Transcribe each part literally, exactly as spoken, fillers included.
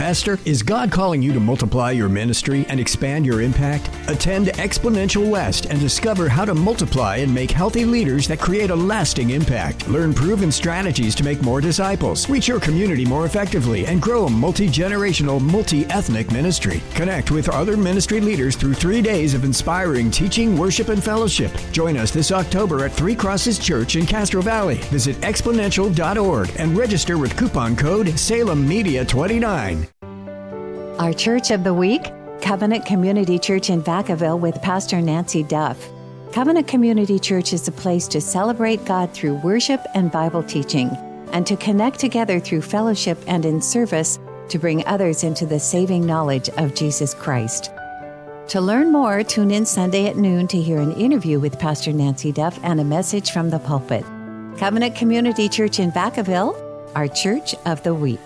Pastor, is God calling you to multiply your ministry and expand your impact? Attend Exponential West and discover how to multiply and make healthy leaders that create a lasting impact. Learn proven strategies to make more disciples, reach your community more effectively, and grow a multi-generational, multi-ethnic ministry. Connect with other ministry leaders through three days of inspiring teaching, worship, and fellowship. Join us this October at Three Crosses Church in Castro Valley. Visit exponential dot org and register with coupon code Salem Media twenty-nine. Our Church of the Week, Covenant Community Church in Vacaville with Pastor Nancy Duff. Covenant Community Church is a place to celebrate God through worship and Bible teaching, and to connect together through fellowship and in service to bring others into the saving knowledge of Jesus Christ. To learn more, tune in Sunday at noon to hear an interview with Pastor Nancy Duff and a message from the pulpit. Covenant Community Church in Vacaville, our Church of the Week.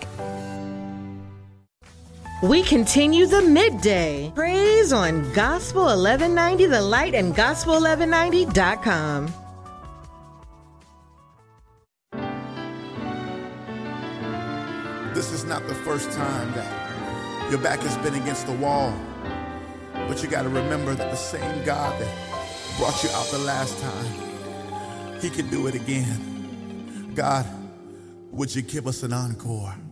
We continue the midday praise on Gospel eleven ninety The Light and gospel eleven ninety dot com. This is not the first time that your back has been against the wall, but you got to remember that the same God that brought you out the last time, he can do it again. God, would you give us an encore?